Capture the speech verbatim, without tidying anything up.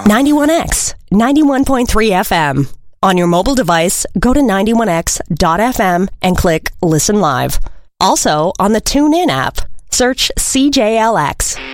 ninety-one X, ninety-one point three F M. On your mobile device, go to ninety-one X dot F M and click Listen Live. Also, on the TuneIn app, search C J L X.